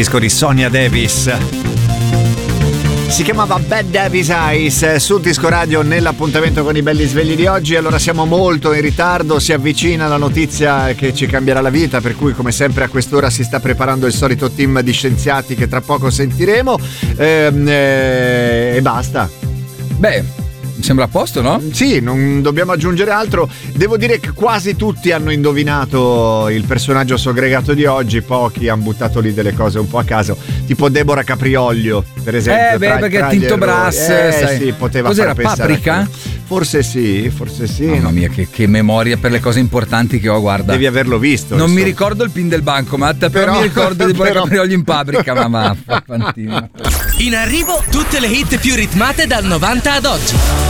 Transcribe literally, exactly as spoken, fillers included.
disco di Sonia Davis. Si chiamava Bad Davis Eyes su Disco Radio nell'appuntamento con i belli svegli di oggi. Allora siamo molto in ritardo, si avvicina la notizia che ci cambierà la vita, per cui come sempre a quest'ora si sta preparando il solito team di scienziati che tra poco sentiremo e, e, e basta. Beh, mi sembra a posto, no? Sì, non dobbiamo aggiungere altro. Devo dire che quasi tutti hanno indovinato il personaggio segregato di oggi, pochi hanno buttato lì delle cose un po' a caso, tipo Deborah Caprioglio, per esempio. Eh, beh, tra, perché tra Tinto gli Brass, eh, sai. sì, poteva Cos'era, far pensare Paprika? a quello. Forse sì, forse sì. Mamma mia, che, che memoria per le cose importanti che ho, guarda. Devi averlo visto. Non insomma. mi ricordo il pin del bancomat, però, Però- mi ricordo di però- Caprioglio in paprika, mamma. Fantino. In arrivo tutte le hit più ritmate dal novanta ad oggi.